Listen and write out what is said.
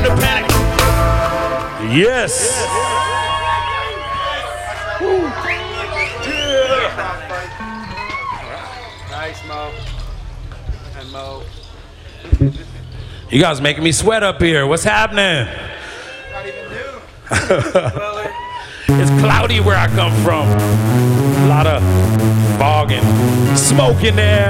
Panic. Yes. Nice, Mo. And Mo. You guys making me sweat up here. What's happening? Not even new. It's cloudy where I come from. A lot of fog and smoke in there.